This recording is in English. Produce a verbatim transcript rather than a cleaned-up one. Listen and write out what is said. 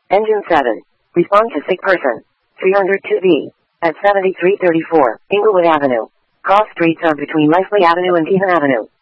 Engine seven. Respond to sick person. three oh two B. At seventy-three thirty-four, Inglewood Avenue. Cross streets are between Leslie Avenue and Keehan Avenue.